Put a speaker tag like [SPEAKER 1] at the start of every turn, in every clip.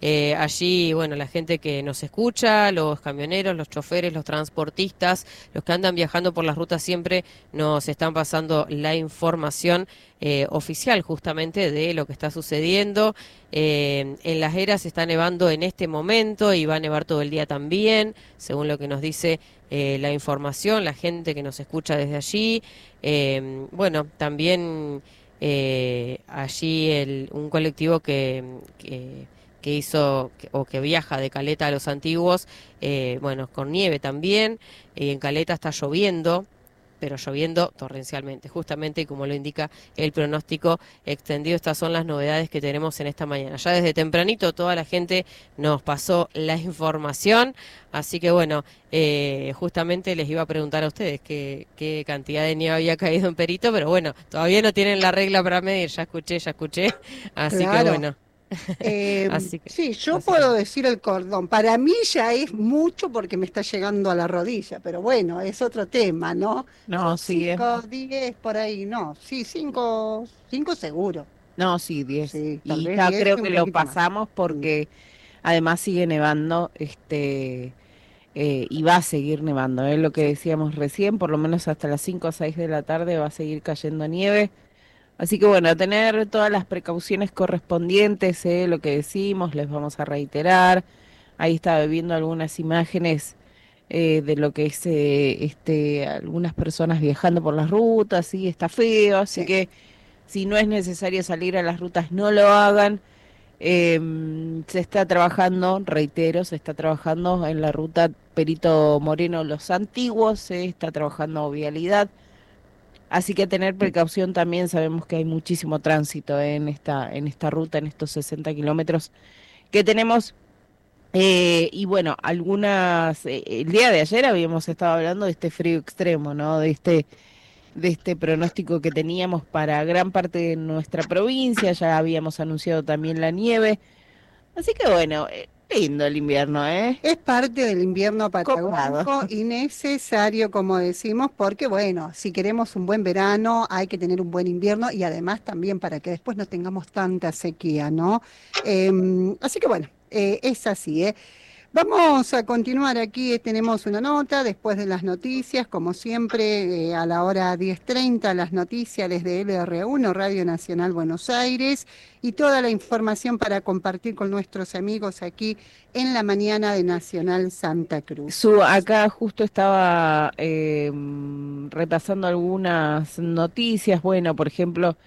[SPEAKER 1] Allí, bueno, la gente que nos escucha, los camioneros, los choferes, los transportistas, los que andan viajando por las rutas siempre nos están pasando la información oficial justamente de lo que está sucediendo. En Las Heras está nevando en este momento y va a nevar todo el día también, según lo que nos dice la información, la gente que nos escucha desde allí. Bueno, también allí un colectivo que hizo o que viaja de Caleta a Los Antiguos, bueno, con nieve también. En Caleta está lloviendo, pero lloviendo torrencialmente, justamente y como lo indica el pronóstico extendido. Estas son las novedades que tenemos en esta mañana. Ya desde tempranito toda la gente nos pasó la información, así que bueno, justamente les iba a preguntar a ustedes qué cantidad de nieve había caído en Perito, pero bueno, todavía no tienen la regla para medir, ya escuché, así que
[SPEAKER 2] Claro.
[SPEAKER 1] bueno,
[SPEAKER 2] Sí, yo
[SPEAKER 1] así que
[SPEAKER 2] puedo
[SPEAKER 1] bueno.
[SPEAKER 2] decir el cordón. Para mí ya es mucho porque me está llegando a la rodilla, pero bueno, es otro tema, ¿no? Son
[SPEAKER 3] No, sí,
[SPEAKER 2] 5, 10 por ahí, no. Sí, 5 seguro.
[SPEAKER 3] no, sí, 10.
[SPEAKER 2] Sí, tal
[SPEAKER 3] Y
[SPEAKER 2] vez
[SPEAKER 3] ya
[SPEAKER 2] 10
[SPEAKER 3] creo
[SPEAKER 2] y un
[SPEAKER 3] que lo
[SPEAKER 2] poquito más.
[SPEAKER 3] pasamos
[SPEAKER 2] Mm.
[SPEAKER 3] porque además sigue nevando, y va a seguir nevando, lo que
[SPEAKER 2] Sí,
[SPEAKER 3] decíamos recién, por lo menos hasta las 5 o 6 de la tarde va a seguir cayendo nieve. Así que bueno, a tener todas las precauciones correspondientes, lo que decimos, les vamos a reiterar. Ahí estaba viendo algunas imágenes de lo que es algunas personas viajando por las rutas, sí, está feo, así
[SPEAKER 2] sí.
[SPEAKER 3] que si no es necesario salir a las rutas, no lo hagan. Se está trabajando, reitero, se está trabajando en la ruta Perito Moreno Los Antiguos, se está trabajando vialidad, así que tener precaución también, sabemos que hay muchísimo tránsito en esta ruta, en estos 60 kilómetros que tenemos. Y bueno, el día de ayer habíamos estado hablando de este frío extremo, ¿no? De este pronóstico que teníamos para gran parte de nuestra provincia, ya habíamos anunciado también la nieve. Así que bueno, lindo el invierno, ¿eh?
[SPEAKER 2] Es parte del invierno
[SPEAKER 3] Copado.
[SPEAKER 2] patagónico y necesario, como decimos, porque bueno, si queremos un buen verano, hay que tener un buen invierno y además también para que después no tengamos tanta sequía, ¿no? Así que bueno, es así, ¿eh? Vamos a continuar aquí, tenemos una nota después de las noticias, como siempre, a la hora 10:30, las noticias desde LR1, Radio Nacional Buenos Aires, y toda la información para compartir con nuestros amigos aquí en la mañana de Nacional Santa Cruz.
[SPEAKER 3] Acá justo estaba repasando algunas noticias. Bueno, por ejemplo,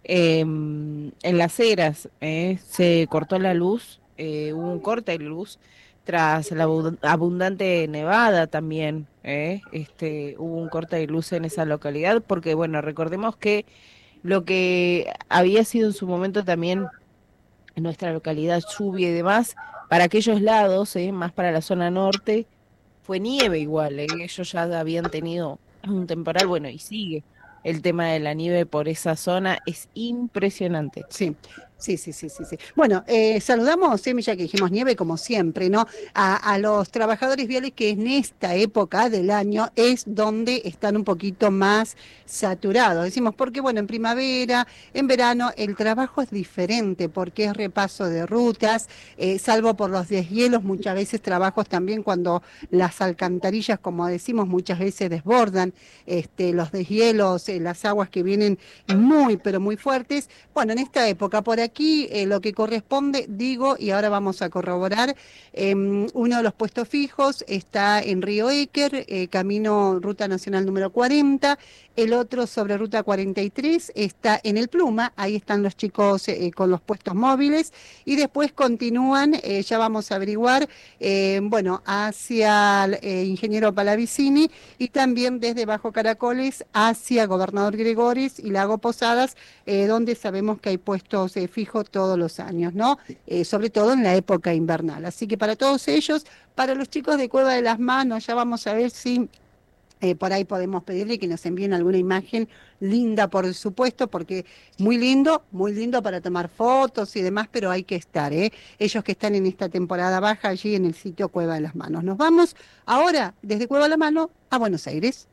[SPEAKER 3] en Las Heras se cortó la luz, hubo un corte de luz tras la abundante nevada también. Hubo un corte de luz en esa localidad porque, bueno, recordemos que lo que había sido en su momento también en nuestra localidad lluvia y demás, para aquellos lados, más para la zona norte, fue nieve igual, ellos ya habían tenido un temporal, bueno, y sigue el tema de la nieve por esa zona, es impresionante.
[SPEAKER 2] Sí, sí. Bueno, saludamos, ya que dijimos nieve, como siempre, ¿no? A los trabajadores viales que en esta época del año es donde están un poquito más saturados. Decimos, porque bueno, en primavera, en verano, el trabajo es diferente, porque es repaso de rutas, salvo por los deshielos, muchas veces trabajos también cuando las alcantarillas, como decimos, muchas veces desbordan, los deshielos, las aguas que vienen muy, pero muy fuertes. Bueno, en esta época, por aquí, lo que corresponde, digo, y ahora vamos a corroborar, uno de los puestos fijos está en Río Équer, camino Ruta Nacional número 40, el otro sobre Ruta 43 está en el Pluma, ahí están los chicos con los puestos móviles, y después continúan, ya vamos a averiguar, bueno, hacia el Ingeniero Palavicini, y también desde Bajo Caracoles hacia Gobernador Gregores y Lago Posadas, donde sabemos que hay puestos fijos todos los años, ¿no? Sobre todo en la época invernal. Así que para todos ellos, para los chicos de Cueva de las Manos, ya vamos a ver si por ahí podemos pedirle que nos envíen alguna imagen linda, por supuesto, porque muy lindo para tomar fotos y demás, pero hay que estar, ¿eh? Ellos que están en esta temporada baja allí en el sitio Cueva de las Manos. Nos vamos ahora desde Cueva de la Mano a Buenos Aires.